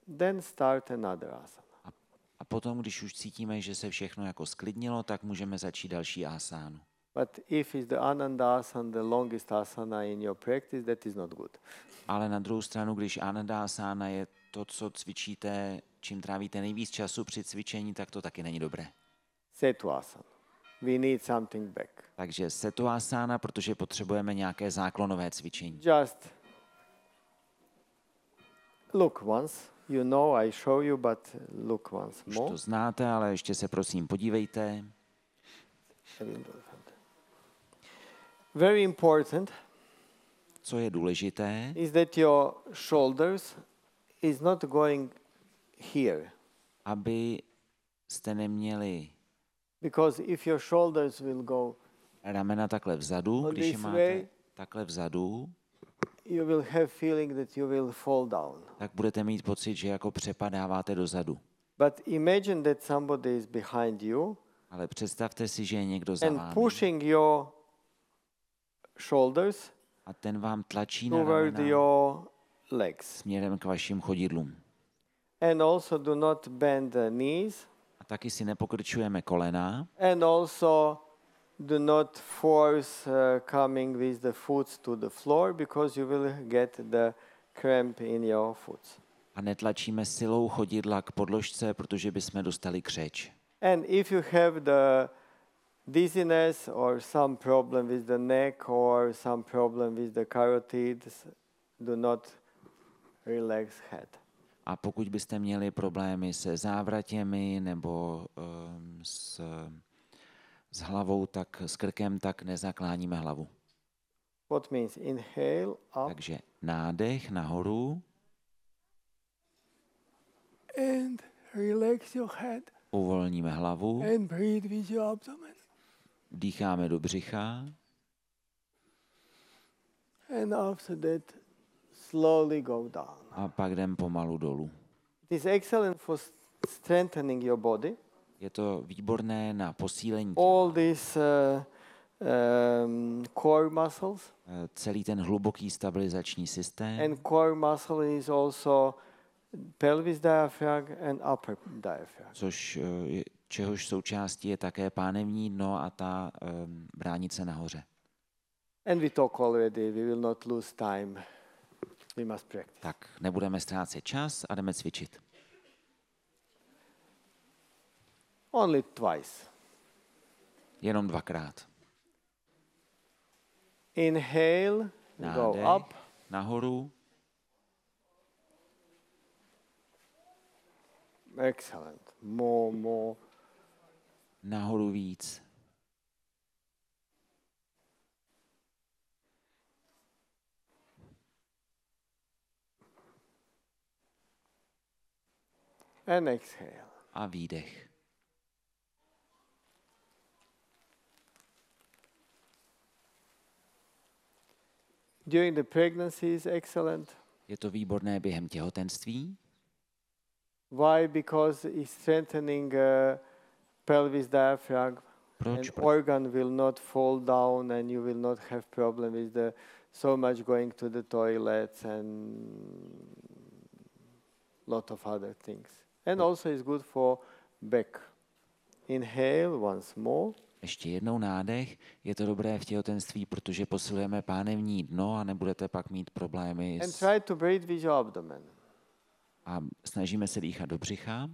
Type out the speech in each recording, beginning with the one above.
then start another asana. A potom, když už cítíme, že se všechno jako sklidnilo, tak můžeme začít další asánu. But if is the Anandasana the longest asana in your practice, that is not good. Ale na druhou stranu, když Anandasána je to, co cvičíte, čím trávíte nejvíc času při cvičení, tak to taky není dobré. Setuasana. We need something back. Takže Setuasána, protože potřebujeme nějaké záklonové cvičení. Just look once. You know I show you, but look once Už more. to znáte, ale ještě se prosím podívejte. Very important Co je důležité, is that your shoulders is not going here. aby jste neměli Because if your shoulders will go, ramena takhle vzadu, On když je this máte way. takhle vzadu, you will have feeling that you will fall down. tak budete mít pocit, že jako přepadáváte dozadu. But imagine that somebody is behind you Ale představte si, že je někdo za and vámi pushing your shoulders a ten vám tlačí na toward ramena your legs. směrem k vašim chodidlům. And also do not bend the knees. A taky si nepokrčujeme kolena And also do not force coming with the foot to the floor because you will get the cramp in your foot. a netlačíme silou chodidla k podložce, protože bychom dostali křeč. And if you have the dizziness or some problem with the neck or some problem with the carotids, do not relax head. A pokud byste měli problémy se závratěmi nebo s hlavou, tak s krkem, tak nezakláníme hlavu. What means inhale up Takže nádech nahoru, and relax your head uvolníme hlavu, and breathe with your abdomen. dýcháme do břicha And after that, slowly go down. a pak jdem pomalu dolů. It is excellent for strengthening your body. Je to výborné na posílení All these core muscles. celý ten hluboký stabilizační systém. And core muscle is also pelvis diaphragm and upper diaphragm. Čehož součástí je také pánevní dno a ta bránice nahoře. And we talk already, we will not lose time. We must practice. Tak nebudeme ztrácet čas a jdeme cvičit. Only twice. Jenom dvakrát. Inhale, go Nádech, up. nahoru, Excellent. More. nahoru víc. And exhale. A výdech. During the pregnancy is excellent. Je to výborné během těhotenství. Why? Because it's strengthening pelvis diaphragm. Proč? And organ will not fall down and you will not have problem with the so much going to the toilets and lot of other things. And also it's good for back. Inhale once more. Ještě jednou nádech. Je to dobré v těhotenství, protože posilujeme pánevní dno a nebudete pak mít problémy And try to breathe with your abdomen. a snažíme se dýchat do břicha.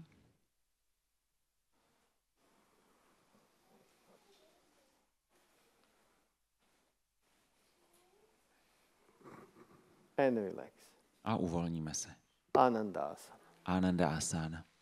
And relax. A uvolníme se. Anandasana. Anandasana.